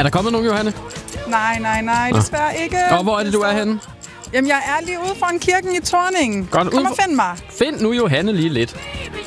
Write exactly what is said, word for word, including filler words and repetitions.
Er der kommet nogen, Johanne? Nej, nej, nej, desværre ikke. Og hvor er det, du er henne? Jamen, jeg er lige ude foran kirken i Thorning. Godt, Kom ud og find mig. Find nu Johanne lige lidt.